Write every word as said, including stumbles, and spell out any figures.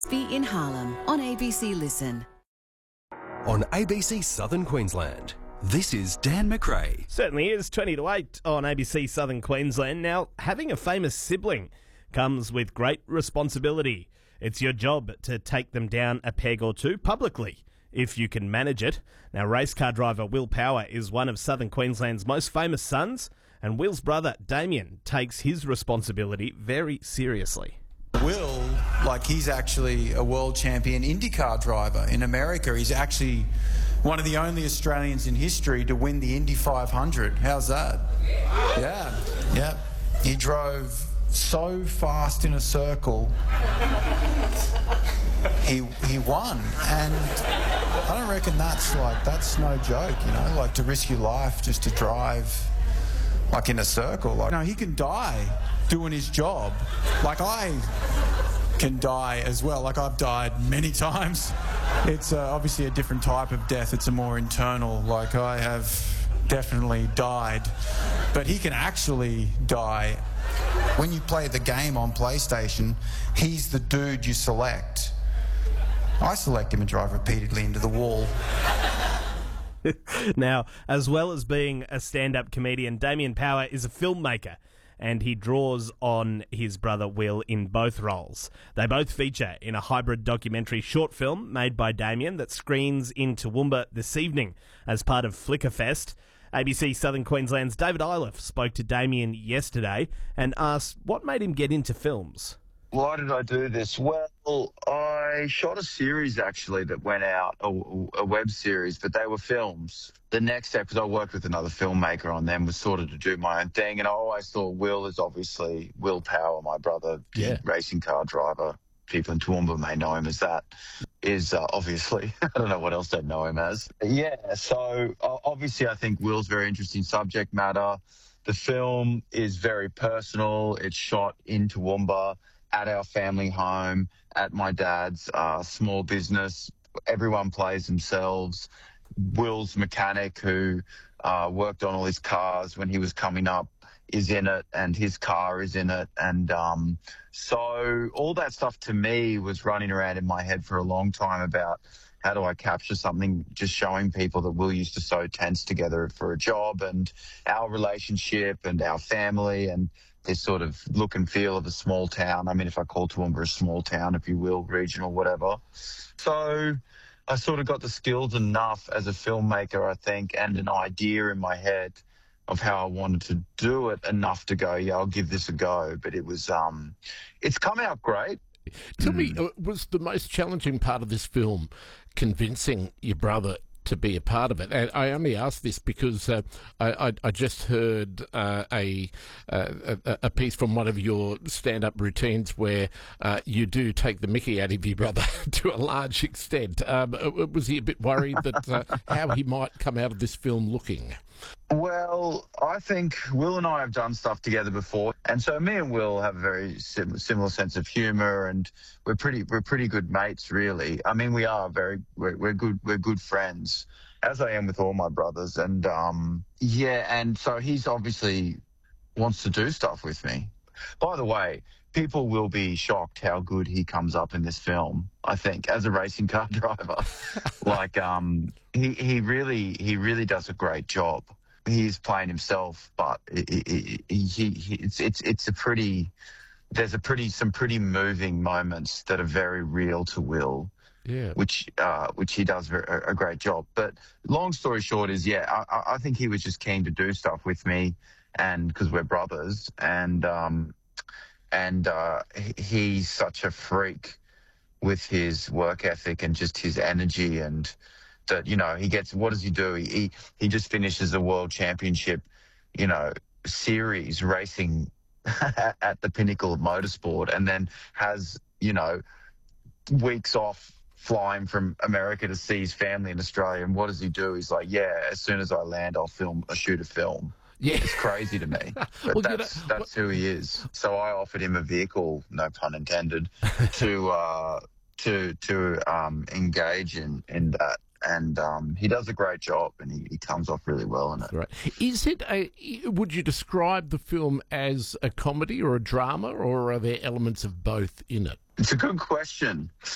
Be in Harlem on A B C Listen. On A B C Southern Queensland, this is Dan McRae. Certainly is. twenty to eight on A B C Southern Queensland. Now, having a famous sibling comes with great responsibility. It's your job to take them down a peg or two publicly, if you can manage it. Now, race car driver Will Power is one of Southern Queensland's most famous sons, and Will's brother Damien takes his responsibility very seriously. Will, like, he's actually a world champion IndyCar driver in America. He's actually one of the only Australians in history to win the Indy five hundred. How's that? Yeah, yeah. He drove so fast in a circle, he he won. And I don't reckon that's like, that's no joke, you know, like to risk your life just to drive like in a circle. Like, no, he can die doing his job. Like, I can die as well. Like, I've died many times. It's uh, obviously a different type of death. It's a more internal, like, I have definitely died. But he can actually die. When you play the game on PlayStation, he's the dude you select. I select him and drive repeatedly into the wall. Now, as well as being a stand-up comedian, Damien Power is a filmmaker, and he draws on his brother Will in both roles. They both feature in a hybrid documentary short film made by Damien that screens in Toowoomba this evening as part of Flickerfest. A B C Southern Queensland's David Iliff spoke to Damien yesterday and asked what made him get into films. Why did I do this? Well, I shot a series, actually, that went out, a, a web series, but they were films. The next step, because I worked with another filmmaker on them, was sort of to do my own thing. And I always thought Will is obviously Will Power, my brother, Yeah. racing car driver. People in Toowoomba may know him as that. Is uh, obviously, I don't know what else they'd know him as. Yeah, so uh, obviously I think Will's very interesting subject matter. The film is very personal. It's shot in Toowoomba, at our family home, at my dad's uh, small business. Everyone plays themselves. Will's mechanic, who uh, worked on all his cars when he was coming up, is in it, and his car is in it. And um, so all that stuff to me was running around in my head for a long time about how do I capture something, just showing people that Will used to sew tents together for a job, and our relationship and our family and this sort of look and feel of a small town. I mean, if I call Toowoomba a small town, if you will, regional, whatever. So I sort of got the skills enough as a filmmaker, I think, and an idea in my head of how I wanted to do it enough to go, yeah, I'll give this a go. But it was, um, it's come out great. Tell Mm. me, uh, was the most challenging part of this film convincing your brother to be a part of it? And I only ask this because uh, I, I, I just heard uh, a, uh, a a piece from one of your stand-up routines where uh, you do take the mickey out of your brother to a large extent. Um, uh, was he a bit worried that uh, how he might come out of this film looking? Well, I think Will and I have done stuff together before, and so me and Will have a very sim- similar sense of humour, and we're pretty we're pretty good mates, really. I mean, we are very we're, we're good we're good friends, as I am with all my brothers, and um, yeah, and so he's obviously wants to do stuff with me. By the way, people will be shocked how good he comes up in this film, I think, as a racing car driver. like, um, he, he really he really does a great job. He's playing himself, but it, it, he, he, it's it's it's a pretty there's a pretty some pretty moving moments that are very real to Will. Yeah, which uh, which he does very, a, a great job. But long story short is, yeah, I, I think he was just keen to do stuff with me, and because we're brothers, and um, and uh, he, he's such a freak with his work ethic and just his energy, and that, you know, he gets, what does he do? He he, he just finishes a world championship, you know, series racing at, at the pinnacle of motorsport, and then has, you know, weeks off flying from America to see his family in Australia. And what does he do? He's like, yeah, as soon as I land, I'll film, I'll shoot a film. Yeah. It's crazy to me. But Well, you that's know, that's who he is. So I offered him a vehicle, no pun intended, to uh, to to um, engage in, in that. And um, he does a great job, and he, he comes off really well in it. Right. Is it a, would you describe the film as a comedy or a drama, or are there elements of both in it? It's a good question.